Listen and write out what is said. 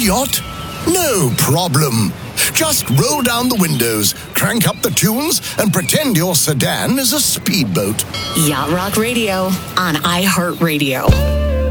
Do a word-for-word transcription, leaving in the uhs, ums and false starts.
yacht? No problem. Just roll down the windows, crank up the tunes, and pretend your sedan is a speedboat. Yacht Rock Radio on iHeartRadio.